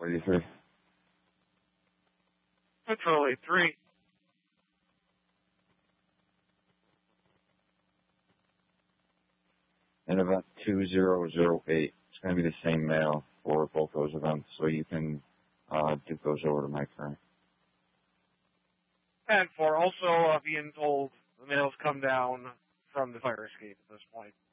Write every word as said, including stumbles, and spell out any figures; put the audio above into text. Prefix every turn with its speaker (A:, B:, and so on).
A: What do you say?
B: Control eight three.
A: And about two zero zero eight. It's going to be the same mail for both those events, so you can uh, give those over to my current.
B: And for also uh, being told the mail's come down from the fire escape at this point.